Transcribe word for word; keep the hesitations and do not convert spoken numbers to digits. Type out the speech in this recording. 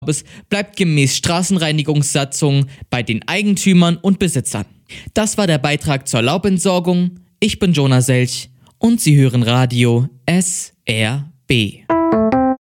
Es bleibt gemäß Straßenreinigungssatzung bei den Eigentümern und Besitzern. Das war der Beitrag zur Laubentsorgung. Ich bin Jonah Selch und Sie hören Radio S R B.